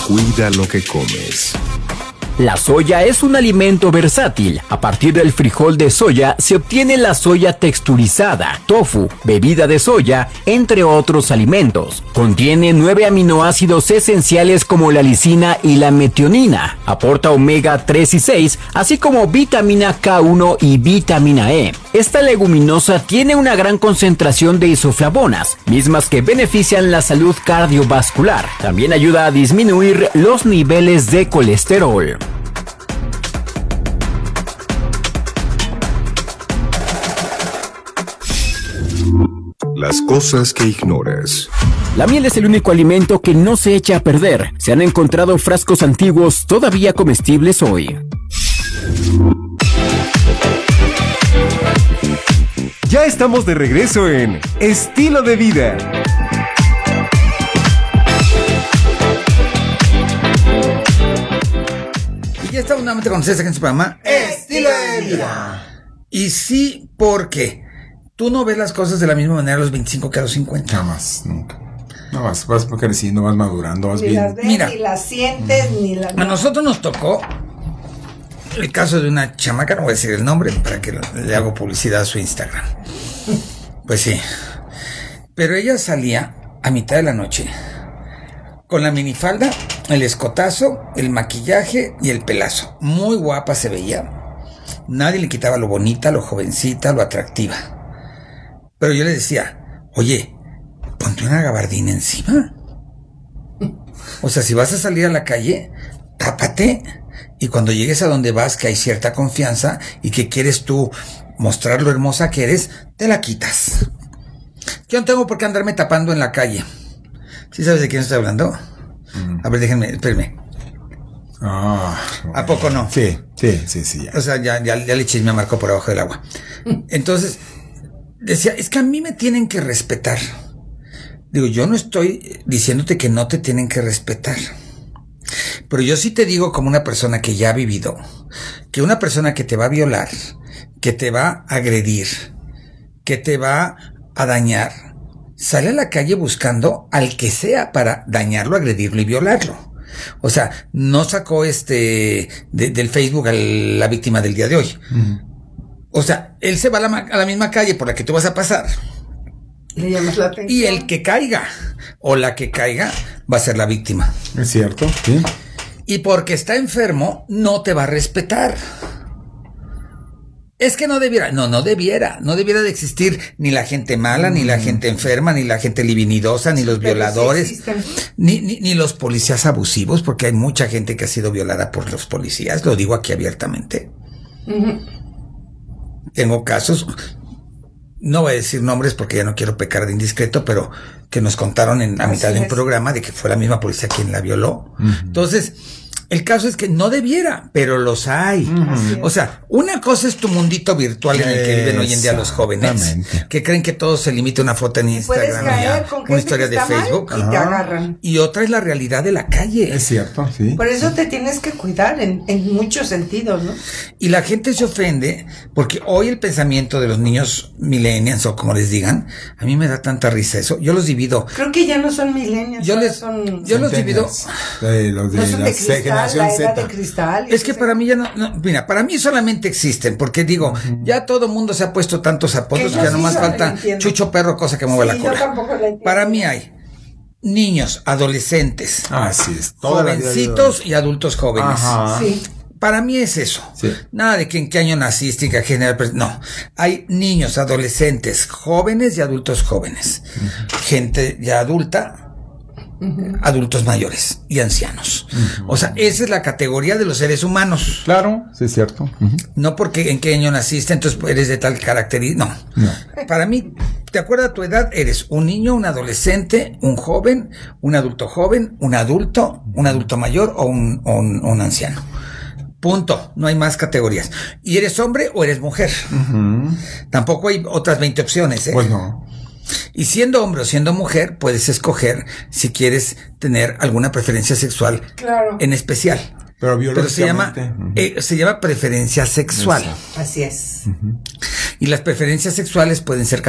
Cuida lo que comes. La soya es un alimento versátil. A partir del frijol de soya se obtiene la soya texturizada, tofu, bebida de soya, entre otros alimentos. Contiene 9 aminoácidos esenciales como la lisina y la metionina. Aporta omega 3 y 6, así como vitamina K1 y vitamina E. Esta leguminosa tiene una gran concentración de isoflavonas, mismas que benefician la salud cardiovascular. También ayuda a disminuir los niveles de colesterol. Las cosas que ignoras. La miel es el único alimento que no se echa a perder. Se han encontrado frascos antiguos todavía comestibles hoy. Ya estamos de regreso en Estilo de Vida. Y ya estamos nuevamente con ustedes aquí en su programa Estilo de Vida. Y sí, porque tú no ves las cosas de la misma manera a los 25 que a los 50. Jamás, nunca. No, vas creciendo, vas madurando, vas ni bien. Las ves, Mira, ni las sientes, ni las... A nosotros nos tocó el caso de una chamaca, no voy a decir el nombre para que le hago publicidad a su Instagram. Pues sí. Pero ella salía a mitad de la noche con la minifalda, el escotazo, el maquillaje y el pelazo. Muy guapa se veía. Nadie le quitaba lo bonita, lo jovencita, lo atractiva. Pero yo le decía, oye, ponte una gabardina encima. O sea, si vas a salir a la calle, tápate. Y cuando llegues a donde vas, que hay cierta confianza y que quieres tú mostrar lo hermosa que eres, te la quitas. Yo no tengo por qué andarme tapando en la calle. ¿Sí sabes de quién estoy hablando? A ver, déjenme, espérenme. ¿A poco no? Sí. Ya. O sea, ya le chisme a Marco por abajo del agua. Entonces, decía, es que a mí me tienen que respetar. Digo, yo no estoy diciéndote que no te tienen que respetar. Pero yo sí te digo, como una persona que ya ha vivido, que una persona que te va a violar, que te va a agredir, que te va a dañar, sale a la calle buscando al que sea para dañarlo, agredirlo y violarlo. O sea, no sacó del Facebook a la víctima del día de hoy. O sea, él se va a la misma calle por la que tú vas a pasar. Le llamas la atención. Y el que caiga o la que caiga va a ser la víctima. Es cierto, sí. Y porque está enfermo, no te va a respetar. Es que no debiera de existir ni la gente mala, ni la gente enferma, ni la gente libidinosa, ni los violadores, ni los policías abusivos, porque hay mucha gente que ha sido violada por los policías, lo digo aquí abiertamente. Tengo casos, no voy a decir nombres porque ya no quiero pecar de indiscreto, pero que nos contaron a mitad de un programa de que fue la misma policía quien la violó. Entonces, el caso es que no debiera, pero los hay. O sea, una cosa es tu mundito virtual en el que viven hoy en día los jóvenes, que creen que todo se limita a una foto en Instagram, una historia de Facebook, y te agarran. Y otra es la realidad de la calle. Es cierto, sí. Por eso te tienes que cuidar en muchos sentidos, ¿no? Y la gente se ofende porque hoy el pensamiento de los niños millennials, o como les digan, a mí me da tanta risa eso. Yo los divido. Creo que ya no son millennials. Yo los divido. Los de no la generación la edad de cristal. Es que para mí ya no, mira, para mí solamente existen, porque digo, ya todo mundo se ha puesto tantos apodos que ya nomás falta Chucho Perro, cosa que mueve la cola. Yo tampoco la entiendo. Para mí hay niños, adolescentes, así es, jovencitos y adultos jóvenes. Sí. Para mí es eso. Sí. Nada de que en qué año naciste y qué género. No. Hay niños, adolescentes, jóvenes y adultos jóvenes. Gente ya adulta, adultos mayores y ancianos. O sea, esa es la categoría de los seres humanos. Claro, sí es cierto. No porque en qué año naciste, entonces eres de tal característica. No. Para mí, de acuerdo a tu edad, eres un niño, un adolescente, un joven, un adulto mayor o un anciano. Punto. No hay más categorías. ¿Y eres hombre o eres mujer? Tampoco hay otras 20 opciones, Pues no. Y siendo hombre o siendo mujer, puedes escoger si quieres tener alguna preferencia sexual en especial. Pero se llama preferencia sexual. Así es. Y las preferencias sexuales pueden ser